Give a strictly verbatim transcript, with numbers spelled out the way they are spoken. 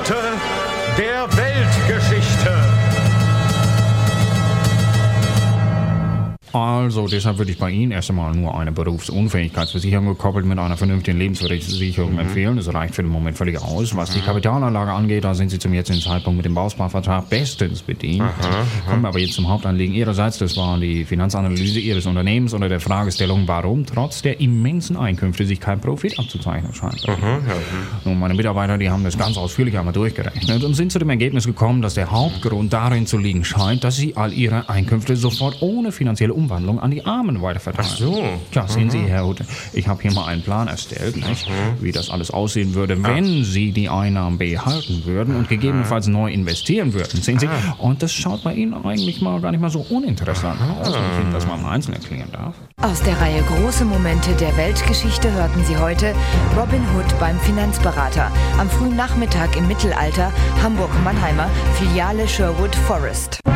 Momente der Weltgeschichte. Also, deshalb würde ich bei Ihnen erst einmal nur eine Berufsunfähigkeitsversicherung gekoppelt mit einer vernünftigen Lebensversicherung mhm. empfehlen. Das reicht für den Moment völlig aus. Was mhm. die Kapitalanlage angeht, da sind Sie zum jetzigen Zeitpunkt mit dem Bausparvertrag bestens bedient. Aha, aha. Kommen wir aber jetzt zum Hauptanliegen Ihrerseits. Das war die Finanzanalyse Ihres Unternehmens unter der Fragestellung, warum trotz der immensen Einkünfte sich kein Profit abzuzeichnen scheint. Aha, ja. Nun, meine Mitarbeiter, die haben das ganz ausführlich einmal durchgerechnet und sind zu dem Ergebnis gekommen, dass der Hauptgrund darin zu liegen scheint, dass Sie all Ihre Einkünfte sofort ohne finanzielle Umwandlung an die Armen weiterverteilen. Ach so. Tja, sehen Sie, Herr Hutte, ich habe hier mal einen Plan erstellt, nicht? Wie das alles aussehen würde, wenn Sie die Einnahmen behalten würden und gegebenenfalls neu investieren würden. Sehen Sie, und das schaut bei Ihnen eigentlich mal gar nicht mal so uninteressant aus, wenn ich Ihnen das mal im Einzelnen erklären darf. Aus der Reihe Große Momente der Weltgeschichte hörten Sie heute Robin Hood beim Finanzberater. Am frühen Nachmittag im Mittelalter, Hamburg-Mannheimer, Filiale Sherwood Forest.